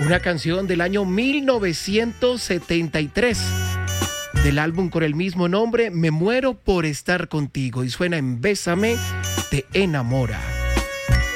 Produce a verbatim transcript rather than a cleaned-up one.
Una canción del año mil novecientos setenta y tres, del álbum con el mismo nombre, Me muero por estar contigo, y suena en Bésame, te enamora.